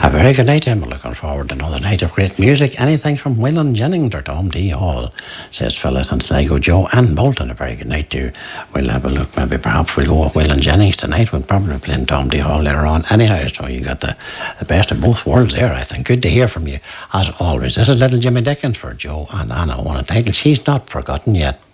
A very good night, Emma. Looking forward to another night of great music. Anything from Waylon Jennings or Tom D. Hall, says Phyllis and Sligo Joe and Bolton. A very good night too. We'll have a look. Maybe perhaps we'll go with Waylon Jennings tonight. We'll probably be playing Tom D. Hall later on. Anyhow, so you got the best of both worlds there, I think. Good to hear from you, as always. This is Little Jimmy Dickens for Joe and Anna. One title, She's Not Forgotten Yet.